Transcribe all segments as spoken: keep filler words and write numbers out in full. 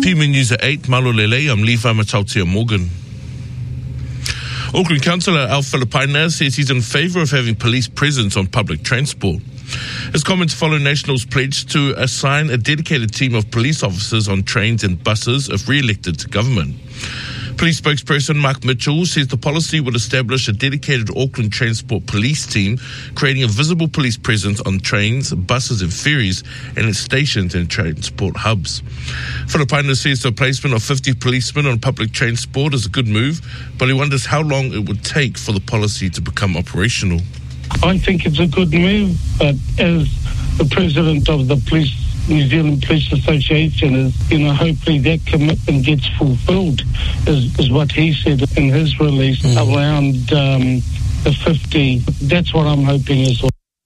P M News at eight, Malo Lele, I'm Lefa Matautia Morgan. Auckland Councillor Al Filipaina says he's in favour of having police presence on public transport. His comments follow National's pledge to assign a dedicated team of police officers on trains and buses if re-elected to government. Police spokesperson Mark Mitchell says the policy would establish a dedicated Auckland Transport Police team, creating a visible police presence on trains, buses and ferries, and at stations and transport hubs. Filipaina says the placement of fifty policemen on public transport is a good move, but he wonders how long it would take for the policy to become operational. I think it's a good move, but as the president of the police New Zealand Police Association is, you know, hopefully that commitment gets fulfilled, is, is what he said in his release mm. around um, the fifty. That's what I'm hoping as well.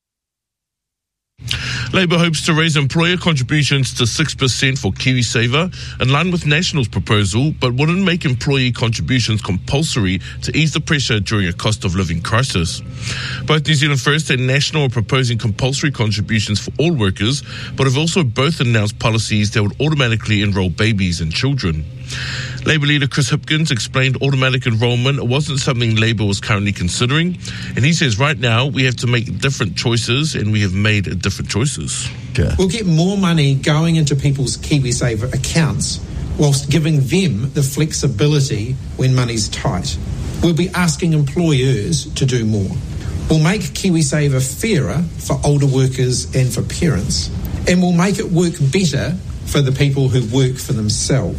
Labour hopes to raise employer contributions to six percent for KiwiSaver, in line with National's proposal, but wouldn't make employee contributions compulsory to ease the pressure during a cost of living crisis. Both New Zealand First and National are proposing compulsory contributions for all workers, but have also both announced policies that would automatically enrol babies and children. Labour leader Chris Hipkins explained automatic enrolment wasn't something Labour was currently considering, and he says right now we have to make different choices, and we have made different choices. Okay. We'll get more money going into people's KiwiSaver accounts whilst giving them the flexibility when money's tight. We'll be asking employers to do more. We'll make KiwiSaver fairer for older workers and for parents, and we'll make it work better for the people who work for themselves.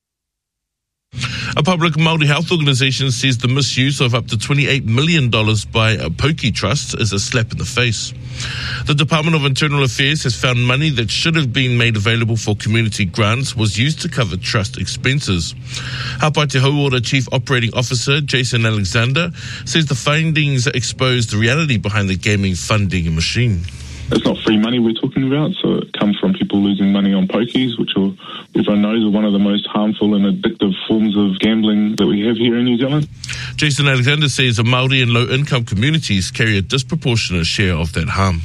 A public Māori health organisation says the misuse of up to twenty-eight million dollars by Poki Trust is a slap in the face. The Department of Internal Affairs has found money that should have been made available for community grants was used to cover trust expenses. Hapai Te Hauora Chief Operating Officer Jason Alexander says the findings expose the reality behind the gaming funding machine. It's not free money we're talking about, so it comes from people losing money on pokies, which are, everyone knows are one of the most harmful and addictive forms of gambling that we have here in New Zealand. Jason Alexander says the Māori and low-income communities carry a disproportionate share of that harm.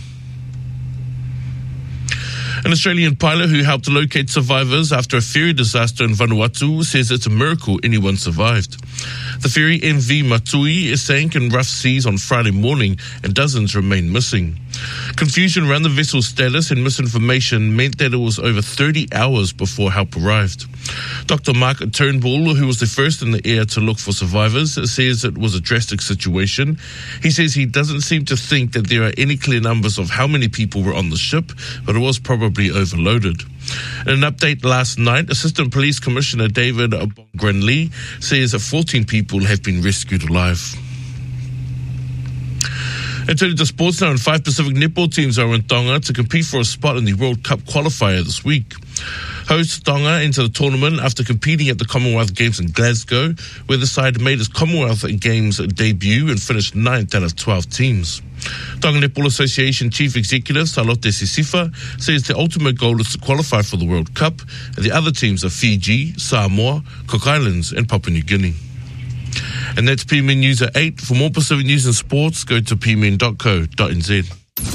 An Australian pilot who helped locate survivors after a ferry disaster in Vanuatu says it's a miracle anyone survived. The ferry M V Matui sank in rough seas on Friday morning and dozens remain missing. Confusion around the vessel's status and misinformation meant that it was over thirty hours before help arrived. Doctor Mark Turnbull, who was the first in the air to look for survivors, says it was a drastic situation. He says he doesn't seem to think that there are any clear numbers of how many people were on the ship, but it was probably overloaded. In an update last night, Assistant Police Commissioner David Bongren-Lee says that fourteen people have been rescued alive. And turning to sports now, and five Pacific netball teams are in Tonga to compete for a spot in the World Cup qualifier this week. Hosts Tonga into the tournament after competing at the Commonwealth Games in Glasgow, where the side made its Commonwealth Games debut and finished ninth out of twelve teams. Tonga Netball Association Chief Executive Salote Sisifa says the ultimate goal is to qualify for the World Cup, and the other teams are Fiji, Samoa, Cook Islands and Papua New Guinea. And that's P M N News at eight. For more Pacific news and sports, go to p m n dot co dot n z.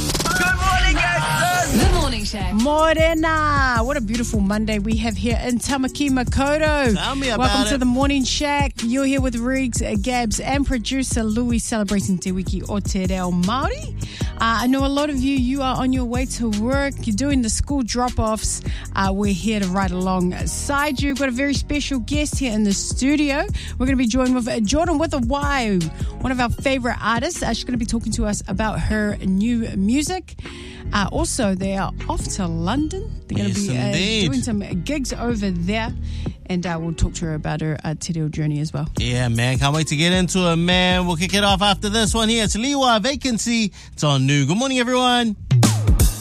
Morena. What a beautiful Monday we have here in Tamaki Makaurau. Tell me about Welcome it. to the Morning Shack. You're here with Riggs, Gabs, and producer Louis, celebrating Te Wiki o Te Reo Māori. Uh, I know a lot of you, you are on your way to work. You're doing the school drop-offs. Uh, we're here to ride alongside you. We've got a very special guest here in the studio. We're going to be joined with Jordan with a Y, one of our favorite artists. Uh, she's going to be talking to us about her new music. Uh, also, they are off to London. They're going Yes, to be indeed. uh, doing some gigs over there. And uh, we'll talk to her about her uh, Te Reo journey as well. Yeah, man. Can't wait to get into it, man. We'll kick it off after this one here. It's Liwa Vacancy. It's on New. Good morning, everyone.